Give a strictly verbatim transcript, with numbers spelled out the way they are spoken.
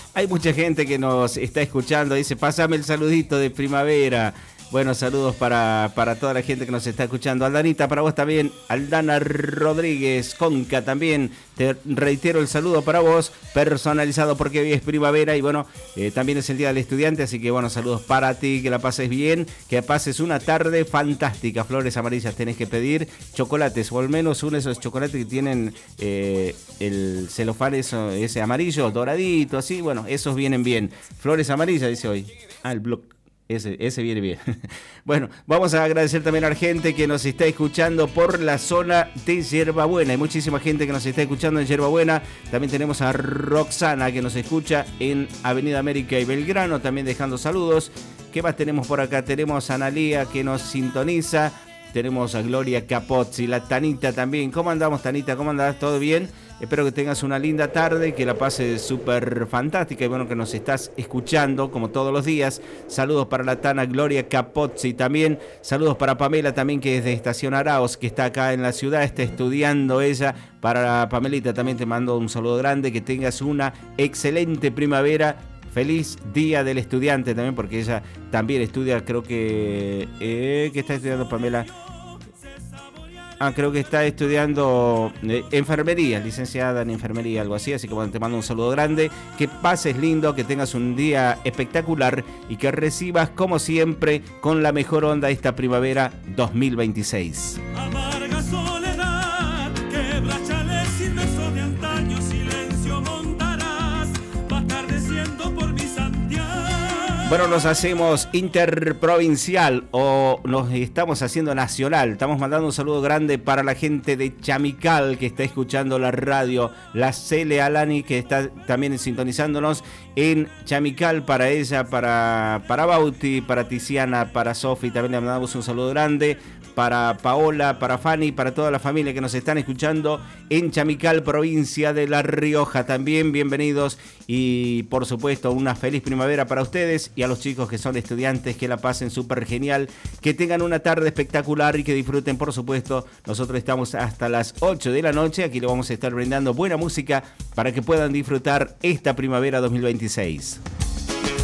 Hay mucha gente que nos está escuchando, dice, pásame el saludito de primavera. Bueno, saludos para, para toda la gente que nos está escuchando. Aldanita, para vos también. Aldana Rodríguez, Conca también. Te reitero el saludo para vos, personalizado porque hoy es primavera y bueno, eh, también es el Día del Estudiante, así que bueno, saludos para ti, que la pases bien, que pases una tarde fantástica. Flores amarillas tenés que pedir, chocolates, o al menos uno de esos chocolates que tienen eh, el celofán eso, ese amarillo, doradito, así, bueno, esos vienen bien. Flores amarillas, dice hoy. Ah, el blog. Ese, ese viene bien. Bueno, vamos a agradecer también a la gente que nos está escuchando por la zona de Yerbabuena. Hay muchísima gente que nos está escuchando en Yerbabuena. También tenemos a Roxana que nos escucha en Avenida América y Belgrano, también dejando saludos. ¿Qué más tenemos por acá? Tenemos a Analía que nos sintoniza. Tenemos a Gloria Capozzi, la Tanita también. ¿Cómo andamos, Tanita? ¿Cómo andás? ¿Todo bien? Espero que tengas una linda tarde, que la pases súper fantástica y bueno, que nos estás escuchando como todos los días. Saludos para la Tana Gloria Capozzi también. Saludos para Pamela también, que es de Estación Arauz, que está acá en la ciudad, está estudiando ella. Para Pamelita también te mando un saludo grande, que tengas una excelente primavera. Feliz Día del Estudiante también, porque ella también estudia, creo que... Eh, ¿Qué está estudiando Pamela? Ah, creo que está estudiando eh, enfermería, licenciada en enfermería, algo así. Así que bueno, te mando un saludo grande. Que pases lindo, que tengas un día espectacular y que recibas, como siempre, con la mejor onda esta primavera dos mil veintiséis. Amarga soledad, quebrachales inmensos de antaño, silencio montarás, va atardeciendo por mi Santiago. Bueno, nos hacemos interprovincial o nos estamos haciendo nacional. Estamos mandando un saludo grande para la gente de Chamical que está escuchando la radio. La Cele Alani que está también sintonizándonos en Chamical. Para ella, para, para Bauti, para Tiziana, para Sofi. También le mandamos un saludo grande. Para Paola, para Fanny, para toda la familia que nos están escuchando en Chamical, provincia de La Rioja. También bienvenidos y por supuesto una feliz primavera para ustedes y a los chicos que son estudiantes, que la pasen súper genial, que tengan una tarde espectacular y que disfruten, por supuesto. Nosotros estamos hasta las ocho de la noche, aquí le vamos a estar brindando buena música para que puedan disfrutar esta primavera dos mil veintiséis.